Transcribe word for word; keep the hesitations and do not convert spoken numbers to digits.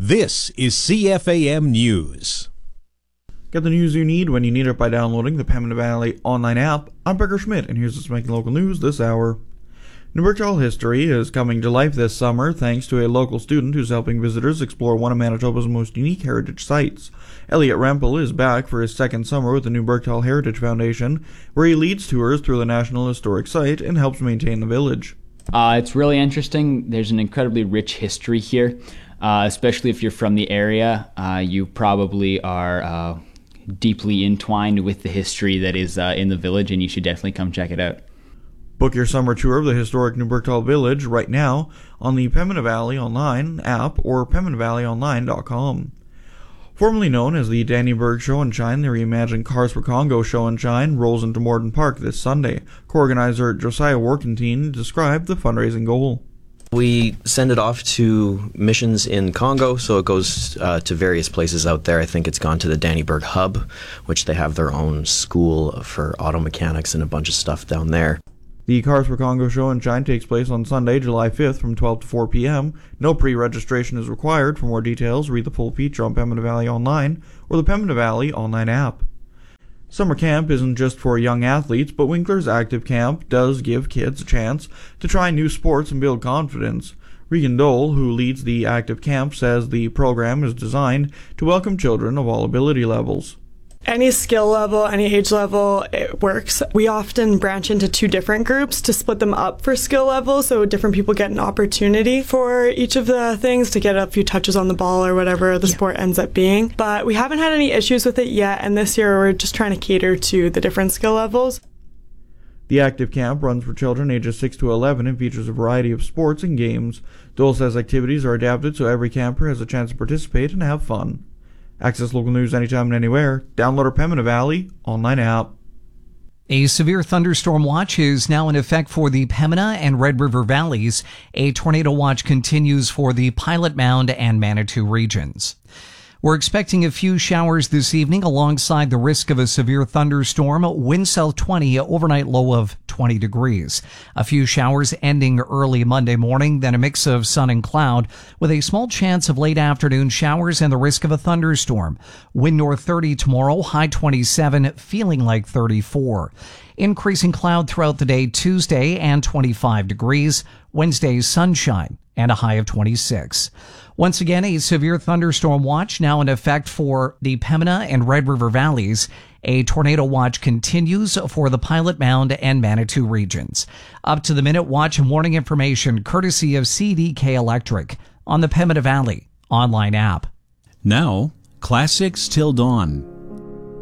This is C F A M News. Get the news you need when you need it by downloading the Pembina Valley online app. I'm Becker Schmidt, and here's what's making local news this hour. New Birchall history is coming to life this summer thanks to a local student who's helping visitors explore one of Manitoba's most unique heritage sites. Elliot Rempel is back for his second summer with the New Birchall Heritage Foundation, where he leads tours through the National Historic Site and helps maintain the village. Uh, it's really interesting. There's an incredibly rich history here, uh, especially if you're from the area. Uh, you probably are uh, deeply entwined with the history that is uh, in the village, and you should definitely come check it out. Book your summer tour of the historic New Birchall Village right now on the Pembina Valley Online app or pembina valley online dot com. Formerly known as the Danny Burg Show and Shine, the reimagined Cars for Congo Show and Shine rolls into Morden Park this Sunday. Co-organizer Josiah Workentine described the fundraising goal. We send it off to missions in Congo, so it goes uh, to various places out there. I think it's gone to the Danny Burg Hub, which they have their own school for auto mechanics and a bunch of stuff down there. The Cars for Congo Show and Shine takes place on Sunday, July fifth from twelve to four p.m. No pre-registration is required. For more details, read the full feature on Pembina Valley Online or the Pembina Valley Online app. Summer camp isn't just for young athletes, but Winkler's Active Camp does give kids a chance to try new sports and build confidence. Regan Dole, who leads the Active Camp, says the program is designed to welcome children of all ability levels. Any skill level, any age level, it works. We often branch into two different groups to split them up for skill level, so different people get an opportunity for each of the things to get a few touches on the ball or whatever the yeah. sport ends up being. But we haven't had any issues with it yet, and this year we're just trying to cater to the different skill levels. The Active Camp runs for children ages six to eleven and features a variety of sports and games. Dole says activities are adapted so every camper has a chance to participate and have fun. Access local news anytime and anywhere. Download our Pembina Valley Online app. A severe thunderstorm watch is now in effect for the Pembina and Red River Valleys. A tornado watch continues for the Pilot Mound and Manitou regions. We're expecting a few showers this evening alongside the risk of a severe thunderstorm. Wind south twenty, overnight low of twenty degrees. A few showers ending early Monday morning, then a mix of sun and cloud with a small chance of late afternoon showers and the risk of a thunderstorm. Wind north thirty tomorrow, high twenty-seven, feeling like thirty-four. Increasing cloud throughout the day Tuesday and twenty-five degrees. Wednesday sunshine and a high of twenty-six. Once again, a severe thunderstorm watch now in effect for the Pembina and Red River Valleys. A tornado watch continues for the Pilot Mound and Manitou regions. Up to the minute watch and warning information courtesy of C D K Electric on the Pembina Valley Online app. Now, Classics Till Dawn.